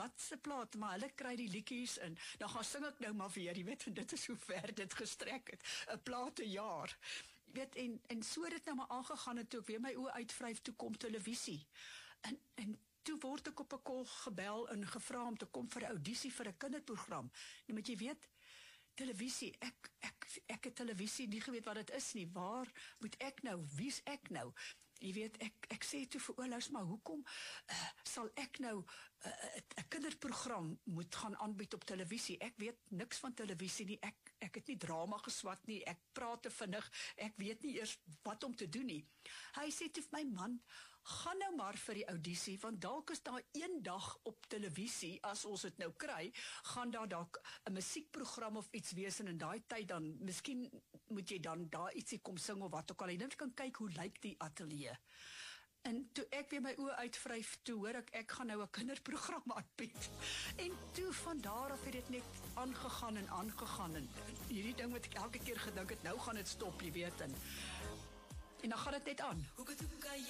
wat se plaat, maar hulle kry die liedjies en dan gaan sing ek nou maar weer, jy weet, en dit is hoe ver dit gestrek het, 'n plaat 'n jaar. Jy weet, en so het dit nou maar aangegaan en toe ek weer my oë uitvryf, toe kom televisie. En toe word ek op 'n kol gebel en gevra om te kom vir 'n audisie vir 'n kinderprogram. Nou moet jy weet, televisie, ek het televisie nie geweet wat dit is nie. Waar moet ek nou? Wie's ek nou? Jy weet, ek sê toe vir Oulaus, maar hoekom sal ek nou 'n kinderprogram moet gaan aanbied op televisie? Ek weet niks van televisie nie. Ek het nie drama geswat nie. Ek praat te vinnig. Ek weet nie eers wat om te doen nie. Hy sê toe vir my, man, gaan nou maar vir die audisie, want dalk is daar een dag op televisie, as ons dit nou kry, gaan daar dalk 'n musiekprogram of iets wees, en in daai tyd dan, miskien moet jy dan daar ietsie kom sing of wat ook al, en net kan kyk hoe lyk die ateljee. En toe ek weer my oë uitvryf, toe hoor ek gaan nou 'n kinderprogram aanbied. En toe van daar af het dit net aangegaan en hierdie ding wat ek elke keer gedink het, nou gaan dit stop, jy weet, en dan gaan dit net aan.